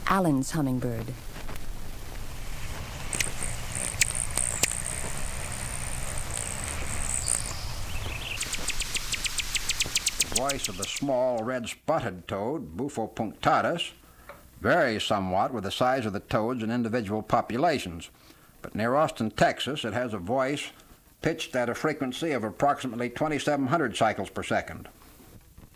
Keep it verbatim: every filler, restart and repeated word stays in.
Allen's hummingbird. The voice of the small red-spotted toad, Bufo punctatus, varies somewhat with the size of the toads in individual populations, but near Austin, Texas, it has a voice pitched at a frequency of approximately twenty-seven hundred cycles per second.